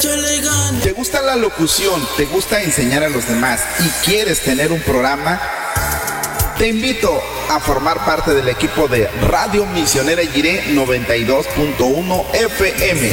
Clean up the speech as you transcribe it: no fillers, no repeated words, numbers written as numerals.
¿Te gusta la locución? ¿Te gusta enseñar a los demás? ¿Y quieres tener un programa? Te invito a formar parte del equipo de Radio Misionera Jiré 92.1 FM.